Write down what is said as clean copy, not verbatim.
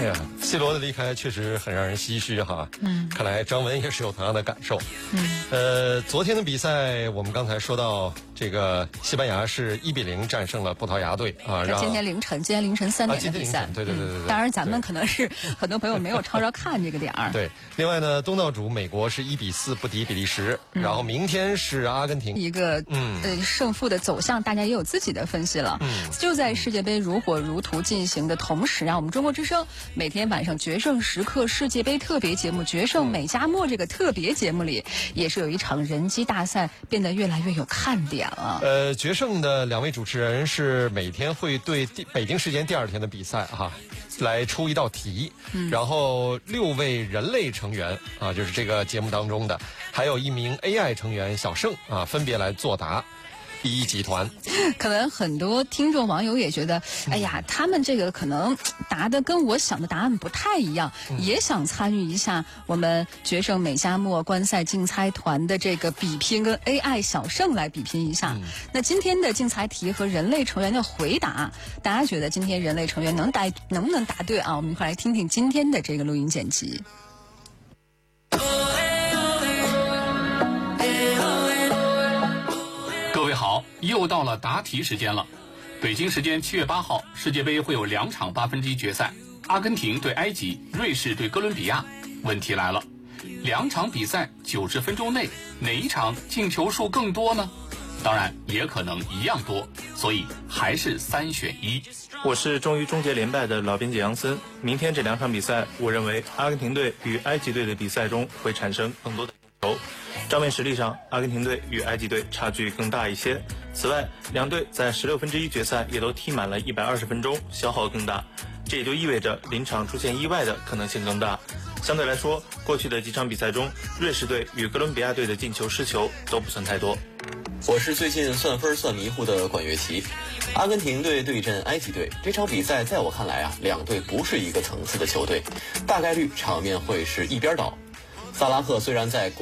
呀，C 罗的离开确实很让人唏嘘哈。看来张文也是有同样的感受。昨天的比赛我们刚才说到，这个西班牙是1-0战胜了葡萄牙队啊。 今天凌晨3点的比赛。 对。 当然，咱们可能是很多朋友没有吵着看这个点儿。 对。另外呢，东道主美国是1-4不敌比利时，然后明天是阿根廷。 一个胜负的走向，大家也有自己的分析了。就在世界杯如火如荼进行的同时啊，我们中国之声每天晚上决胜时刻世界杯特别节目《决胜美加墨》这个特别节目里，也是有一场人机大赛变得越来越有看点了。 决胜的2位主持人是每天会对北京时间第2天的比赛来出一道题，然后6位人类成员啊，就是这个节目当中的，还有1名 AI 成员小盛啊，分别来作答。第一集团， 可能很多听众网友也觉得，哎呀，他们这个可能答的跟我想的答案不太一样，也想参与一下我们决胜美加墨观赛竞猜团的这个比拼，跟 AI 小盛来比拼一下。那今天的竞猜题和人类成员的回答，大家觉得今天人类成员能不能答对啊？我们一块来听听今天的这个录音剪辑。 各位好，又到了答题时间了。北京时间7月8号，世界杯会有2场8分之一决赛，阿根廷对埃及，瑞士对哥伦比亚。问题来了，2场比赛90分钟内，哪一场进球数更多呢？当然也可能一样多，所以还是3选1。 我是终于终结连败的老编辑杨森。明天这2场比赛，我认为阿根廷队与埃及队的比赛中会产生更多的进球。账面实力上，阿根廷队与埃及队差距更大一些。此外，两队在16分之一决赛也都踢满了120分钟，消耗更大。这也就意味着临场出现意外的可能性更大。相对来说，过去的几场比赛中，瑞士队与哥伦比亚队的进球失球都不算太多。 我是最近算分算迷糊的管乐琪。阿根廷队对阵埃及队这场比赛，在我看来两队不是一个层次的球队，大概率场面会是一边倒。萨拉赫虽然在